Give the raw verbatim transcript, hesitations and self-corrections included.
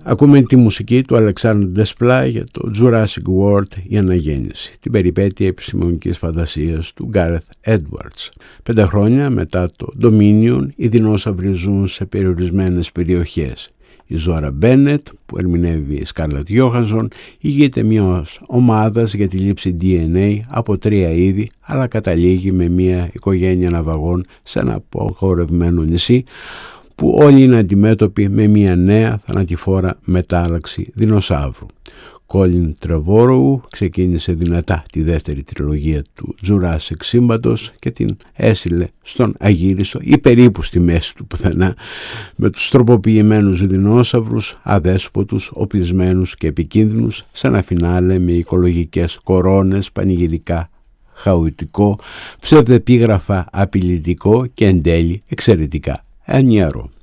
Ακούμε τη μουσική του Alexander Desplat για το Jurassic World, η αναγέννηση, την περιπέτεια επιστημονικής φαντασίας του Gareth Edwards. Πέντε χρόνια μετά το Dominion, οι δεινόσαυροι ζουν σε περιορισμένες περιοχές. Η Ζόρα Μπένετ, που ερμηνεύει η Σκάρλετ Γιόχανσον, ηγείται μιας ομάδας για τη λήψη ντι εν έι από τρία είδη, αλλά καταλήγει με μια οικογένεια ναυαγών σε ένα απογορευμένο νησί, που όλοι είναι αντιμέτωποι με μια νέα θανατηφόρα μετάλλαξη δεινοσαύρου. Κόλιν Τρεβόροου ξεκίνησε δυνατά τη δεύτερη τριλογία του Jurassic σύμπαντος και την έσυλε στον αγύριστο ή περίπου στη μέση του πουθενά, με τους τροποποιημένους δεινόσαυρους, αδέσποτους, οπλισμένους και επικίνδυνους, σε ένα φινάλε με οικολογικές κορώνες, πανηγυρικά χαοτικό, ψευδεπίγραφα απειλητικό και εν τέλει εξαιρετικά ενιαρό.